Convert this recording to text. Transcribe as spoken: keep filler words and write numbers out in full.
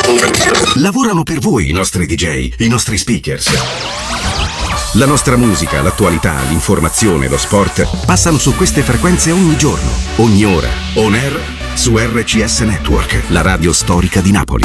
Lavorano per voi i nostri D J, i nostri speakers. La nostra musica, l'attualità, l'informazione, lo sport passano su queste frequenze ogni giorno, ogni ora. On air su R C S Network, la radio storica di Napoli.